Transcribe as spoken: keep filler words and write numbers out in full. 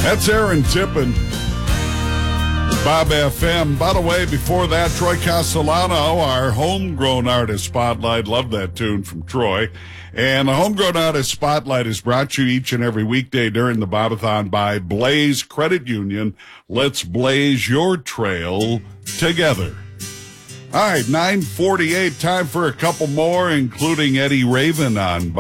That's Aaron Tippin, Bob F M. By the way, before that, Troy Castellano, our homegrown artist spotlight. Love that tune from Troy. And the homegrown artist spotlight is brought to you each and every weekday during the Bobathon by Blaze Credit Union. Let's blaze your trail together. All right, nine forty-eight, time for a couple more, including Eddie Raven on